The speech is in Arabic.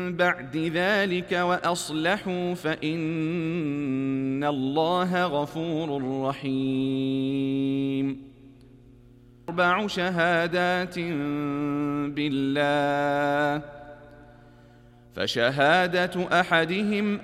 بعد ذلك وأصلحوا فإن الله غفور رحيم. 4 شهادات بالله، فشهادة أحدهم